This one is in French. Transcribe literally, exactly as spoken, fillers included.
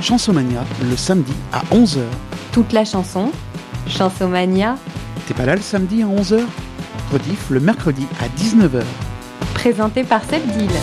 Chansomania le samedi à onze heures. Toute la chanson, Chansomania. T'es pas là le samedi à onze heures? Rediff le mercredi à dix-neuf heures. Présenté par Sebdil.